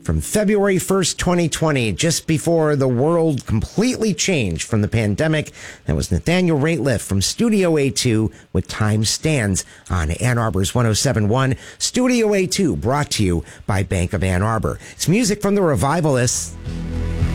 from February 1st, 2020, just before the world completely changed from the pandemic. That was Nathaniel Rateliff from Studio A2 with Time Stands on Ann Arbor's 107.1. Studio A2 brought to you by Bank of Ann Arbor. It's music from the Revivalists.